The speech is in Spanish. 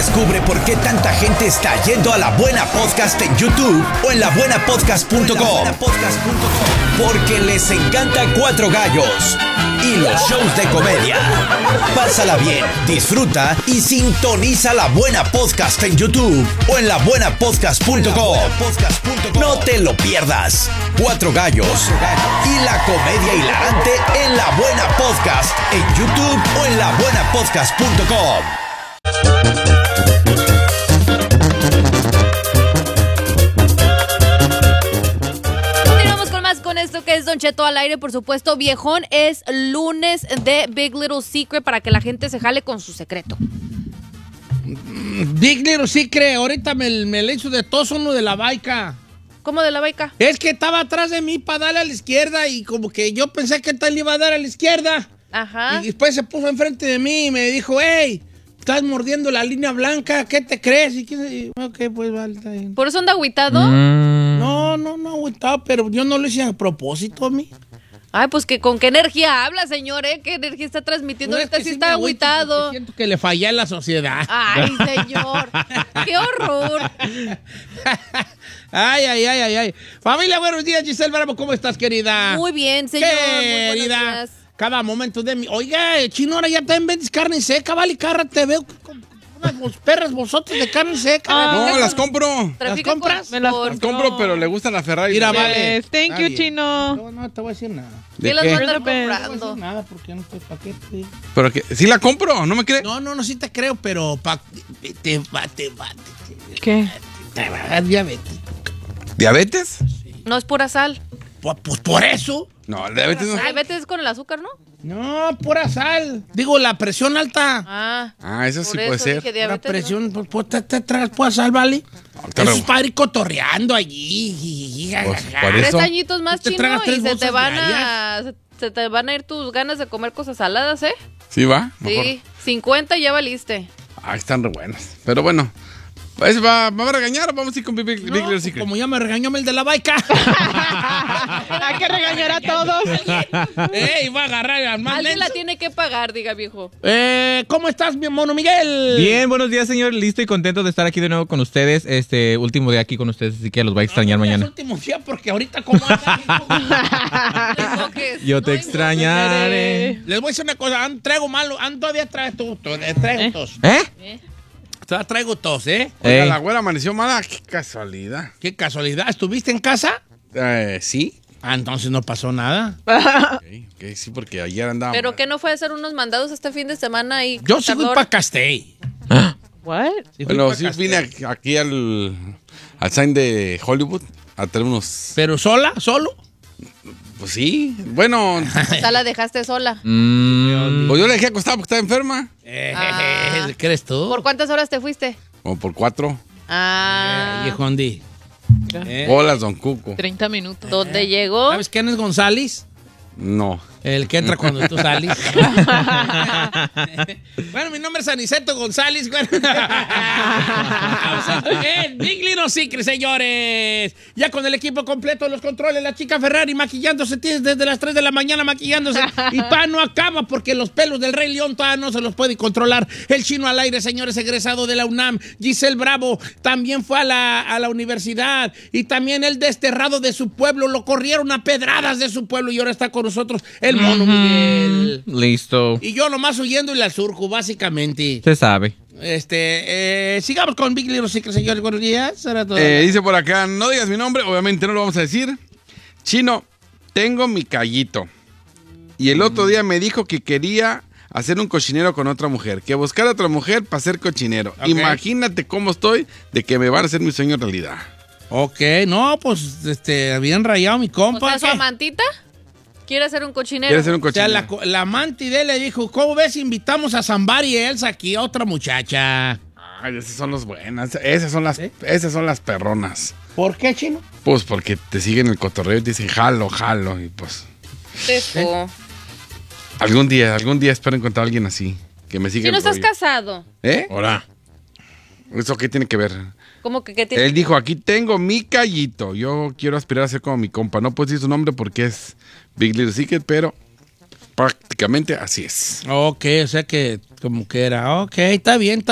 Descubre por qué tanta gente está yendo a La Buena Podcast en YouTube o en labuenapodcast.com. Porque les encanta Cuatro Gallos y los shows de comedia. Pásala bien, disfruta y sintoniza La Buena Podcast en YouTube o en labuenapodcast.com. No te lo pierdas. Cuatro Gallos y la comedia hilarante en La Buena Podcast en YouTube o en labuenapodcast.com. Continuamos con más con esto que es Don Cheto al aire, por supuesto. Viejón, es lunes de Big Little Secret para que la gente se jale con su secreto. Big Little Secret, ahorita me le hizo de tos uno de la baica. ¿Cómo de la baica? Es que estaba atrás de mí para darle a la izquierda y como que yo pensé que tal le iba a dar a la izquierda. Ajá. Y después se puso enfrente de mí y me dijo, hey, estás mordiendo la línea blanca, ¿qué te crees? Y ok, pues vale, está bien. ¿Por eso anda agüitado? No, agüitado, pero yo no lo hice a propósito a mí. Ay, pues que con qué energía habla, señor, ¿eh? ¿Qué energía está transmitiendo? No, Ahorita es que sí sí está me agüito agüitado. porque siento que le fallé a la sociedad. Ay, señor. ¡Qué horror! Ay. Familia, buenos días, Giselle Bravo, ¿cómo estás, querida? Muy bien, señor. Muy buenos Querida, días. cada momento de mi... Oiga, Chino, ahora ya también vendes carne seca, vale, carra, te veo con unas perras vosotros de carne seca. No, las compro. ¿Las compras? Las compro, pero le gusta la Ferrari. Mira, vale. Thank you, Chino. No te voy a decir nada. ¿De ¿Qué las qué? va a andar No te voy a comprando? decir nada porque no estoy paquete. Pero que sí la compro, ¿no me cree? No, sí te creo, pero te va ¿Qué? a dar diabetes. ¿Diabetes? No es pura sal. Pues por eso. No, el diabetes no. Ay, vete con el azúcar, ¿no? No, pura sal. Digo, la presión alta. Ah, Eso sí por puede eso ser. dije La diabetes, presión, pues te tragas pura sal, ¿vale? te Eso lo- es para ir cotorreando allí. Pues, por ¿no? 3 eso. añitos más, Te Chino, tragas y 3 se te bolsas van diarias. se te van a ir tus ganas de comer cosas saladas, ¿eh? ¿Sí va? Mejor. Sí, 50 ya valiste. Ah, están re buenas. Pero bueno, pues ¿va a regañar o vamos a ir con Big No, Little Secret? como ya me regañó el de la baica. Hay que regañar a todos. Iba a agarrar al más Alguien la menso. tiene que pagar, diga viejo. ¿Cómo estás, mi mono Miguel? Bien, buenos días, señor. Listo y contento de estar aquí de nuevo con ustedes. Último día aquí con ustedes, así que los voy a extrañar Es mañana. último día porque ahorita como Yo te extrañaré. Les voy a decir una cosa, todavía traigo tos. Todavía traigo tos, ¿eh? Oiga, Ey. la güera amaneció mala. Qué casualidad. Qué casualidad. ¿Estuviste en casa? Sí. Ah, entonces no pasó nada. Ok, sí, porque ayer andaba. ¿Pero que no fue a hacer unos mandados este fin de semana? Y Yo sí fui calor? para Castell. What? Bueno, sí vine aquí al sign de Hollywood a traer unos... ¿Pero sola? ¿Solo? Pues sí. Bueno, O sea, la dejaste sola. pues yo le dejé acostada porque estaba enferma. ¿Crees tú? ¿Por cuántas horas te fuiste? Como por 4. Viejondi. Hola, don Cuco. 30 minutos. ¿Dónde llegó? ¿Sabes quién es González? No. El que entra cuando tú sales. Bueno, mi nombre es Aniceto González. Big Little Secret, señores. Ya con el equipo completo, los controles, la chica Ferrari maquillándose desde las 3 de la mañana maquillándose. Y pa, no acaba porque los pelos del Rey León todavía no se los puede controlar. El Chino al aire, señores, egresado de la UNAM. Giselle Bravo también fue a la universidad. Y también el desterrado de su pueblo. Lo corrieron a pedradas de su pueblo y ahora está con nosotros el mono Miguel. Listo. Y yo nomás huyendo y la surco, básicamente. Se sabe. Sigamos con Big Little Secret, señores. Buenos días. Será todo. Dice por acá, no digas mi nombre, obviamente no lo vamos a decir. Chino, tengo mi callito. Y el otro día me dijo que quería hacer un cochinero con otra mujer. Que buscar a otra mujer para ser cochinero. Ok. Imagínate cómo estoy de que me van a hacer mi sueño realidad. Ok, no, pues, bien rayado mi O compa. sea, su ¿qué? amantita quiere hacer un cochinero. Quiere hacer un O sea, cochinero. la amante de él le dijo, ¿cómo ves? Invitamos a Zambar y Elsa aquí a otra muchacha. Ay, esas son las buenas. Esas son las perronas. ¿Por qué, Chino? Pues porque te siguen el cotorreo y te dicen jalo. Y pues Eso. algún día espero encontrar a alguien así. Que me siga Si el no estás rollo. casado, ¿Eh? Hola. ¿Eso qué tiene que ver? ¿cómo que qué tiene? Él dijo, aquí tengo mi callito. Yo quiero aspirar a ser como mi compa. No puedo decir su nombre porque es Big Little Secret, pero prácticamente así es. Ok, o sea que como que era, ok, está bien,